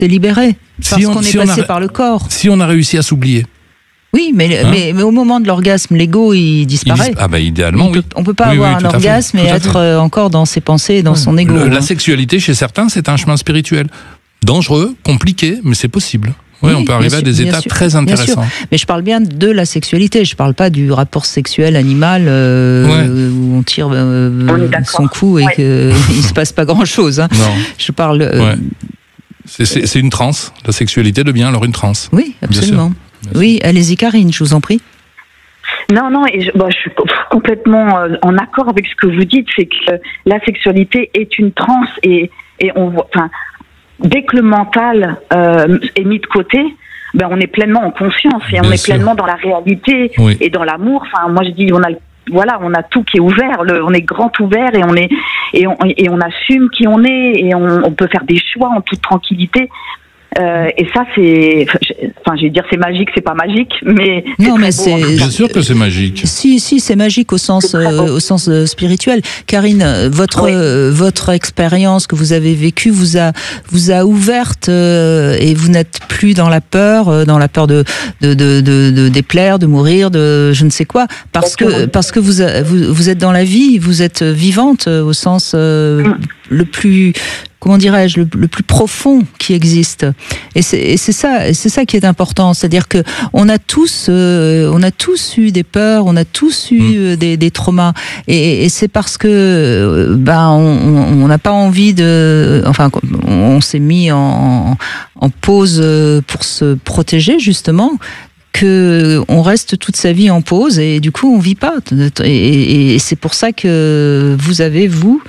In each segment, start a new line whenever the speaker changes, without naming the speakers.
C'est libéré. Parce qu'on est passé par le corps.
Si on a réussi à s'oublier.
Oui, mais au moment de l'orgasme, l'ego, il disparaît.
Idéalement, oui.
On peut pas avoir un orgasme et être encore dans ses pensées et dans son ego.
La sexualité, chez certains, c'est un chemin spirituel. Dangereux, compliqué, mais c'est possible. Oui, on peut arriver à des états très intéressants.
Mais je parle bien de la sexualité. Je parle pas du rapport sexuel animal où on tire son cou et qu'il se passe pas grand-chose. Hein.
Non.
Je parle...
C'est une transe. La sexualité devient alors une transe.
Oui, absolument. Oui, allez-y Karine, je vous en prie.
Non, je suis complètement en accord avec ce que vous dites, c'est que la sexualité est une transe et on voit, dès que le mental est mis de côté, on est pleinement en conscience et on est pleinement dans la réalité et dans l'amour. Moi je dis, on a tout qui est ouvert, on est grand ouvert et on assume qui on est et on peut faire des choix en toute tranquillité. Et ça, je vais dire c'est magique, c'est pas magique, mais
non, mais
c'est bien sûr que c'est magique.
Si, c'est magique au sens spirituel. Karine, votre expérience que vous avez vécue vous a ouverte et vous n'êtes plus dans la peur de déplaire, de mourir, de je ne sais quoi, parce que vous êtes dans la vie, vous êtes vivante au sens le plus, comment dirais-je, le plus profond qui existe. Et c'est ça qui est important. C'est-à-dire que on a tous eu des peurs, on a tous eu des traumas. Et c'est parce que on n'a pas envie on s'est mis en pause pour se protéger justement. Que on reste toute sa vie en pause et du coup on vit pas et c'est pour ça que vous avez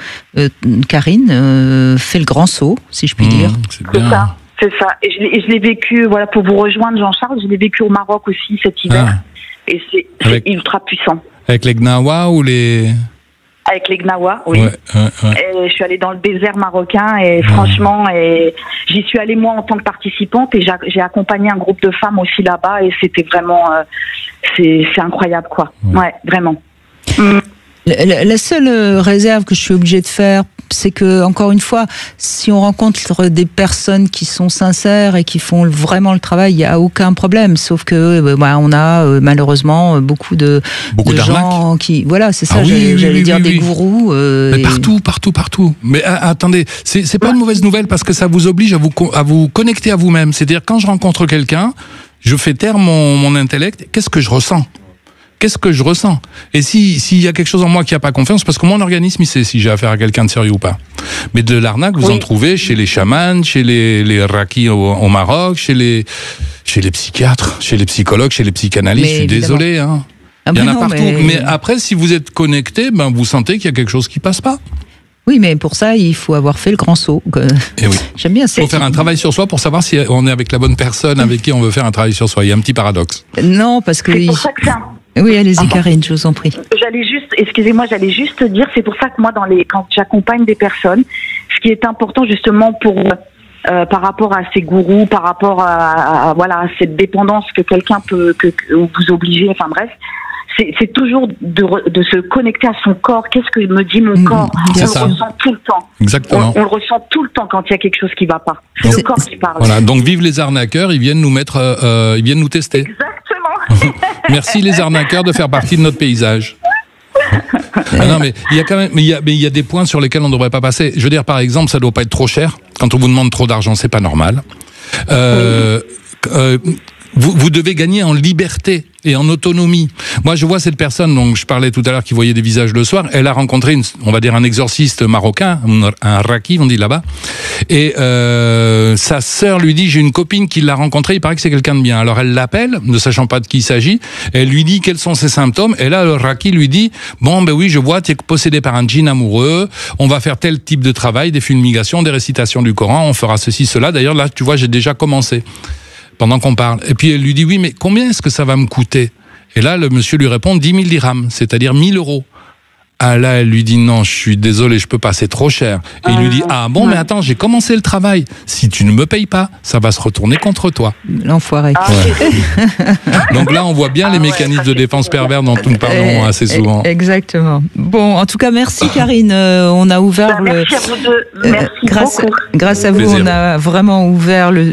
Karine fait le grand saut, si je puis dire.
C'est ça et je l'ai vécu, voilà, pour vous rejoindre Jean-Charles, je l'ai vécu au Maroc aussi cet hiver et c'est ultra puissant.
Avec les Gnawa ou les...
Avec les Gnawa, oui. Et je suis allée dans le désert marocain et franchement, j'y suis allée moi en tant que participante et j'ai accompagné un groupe de femmes aussi là-bas et c'était vraiment, c'est incroyable quoi. Ouais, vraiment.
La seule réserve que je suis obligée de faire, c'est que, encore une fois, si on rencontre des personnes qui sont sincères et qui font vraiment le travail, il n'y a aucun problème. Sauf que, on a malheureusement beaucoup de gens qui, voilà, c'est ça, j'allais dire des gourous.
Mais partout. Mais attendez, c'est pas une mauvaise nouvelle parce que ça vous oblige à vous connecter à vous-même. C'est-à-dire, quand je rencontre quelqu'un, je fais taire mon intellect. Qu'est-ce que je ressens ? Et s'il y a quelque chose en moi qui n'a pas confiance, parce que mon organisme, il sait si j'ai affaire à quelqu'un de sérieux ou pas. Mais de l'arnaque, vous en trouvez chez les chamans, chez les rakis au Maroc, chez les psychiatres, chez les psychologues, chez les psychanalystes. Je suis désolé, hein. Il y en a partout. Mais après, si vous êtes connecté, vous sentez qu'il y a quelque chose qui passe pas.
Oui, mais pour ça, il faut avoir fait le grand saut.
Et oui.
J'aime bien.
Il faut faire un travail sur soi pour savoir si on est avec la bonne personne avec qui on veut faire un travail sur soi. Il y a un petit paradoxe.
Non, parce que...
C'est pour ça que
oui, allez-y Karine, je vous en prie.
J'allais juste dire, c'est pour ça que moi, quand j'accompagne des personnes, ce qui est important justement par rapport à ces gourous, par rapport à cette dépendance que quelqu'un peut vous obliger, enfin bref, c'est toujours de se connecter à son corps. Qu'est-ce que me dit mon corps ? On le ressent tout le temps.
Exactement.
On le ressent tout le temps quand il y a quelque chose qui va pas. C'est le corps qui parle.
Voilà. Donc vive les arnaqueurs, ils viennent nous tester.
Exactement.
Merci les arnaqueurs de faire partie de notre paysage. Non, mais il y a quand même, il y a des points sur lesquels on ne devrait pas passer. Je veux dire, par exemple, ça ne doit pas être trop cher. Quand on vous demande trop d'argent, c'est pas normal. Vous devez gagner en liberté et en autonomie. Moi, je vois cette personne dont je parlais tout à l'heure qui voyait des visages le soir. Elle a rencontré, on va dire, un exorciste marocain, un raki, on dit là-bas. Et sa sœur lui dit, j'ai une copine qui l'a rencontré, il paraît que c'est quelqu'un de bien. Alors elle l'appelle, ne sachant pas de qui il s'agit. Elle lui dit quels sont ses symptômes. Et là, le raki lui dit, oui, je vois, tu es possédé par un djinn amoureux. On va faire tel type de travail, des fumigations, des récitations du Coran. On fera ceci, cela. D'ailleurs, là, tu vois, j'ai déjà commencé. Pendant qu'on parle. Et puis elle lui dit, oui, mais combien est-ce que ça va me coûter ? Et là, le monsieur lui répond 10 000 dirhams, c'est-à-dire 1 000 euros. Ah là, elle lui dit non, je suis désolé, je peux pas, c'est trop cher. Et il lui dit ah bon, mais attends, j'ai commencé le travail. Si tu ne me payes pas, ça va se retourner contre toi.
L'enfoiré.
Donc là, on voit bien les mécanismes de défense pervers dont nous parlons assez souvent.
Exactement. Bon, en tout cas, merci Karine. On a ouvert
Merci à vous deux. Merci beaucoup.
Grâce à vous,
Plaisir.
on a vraiment ouvert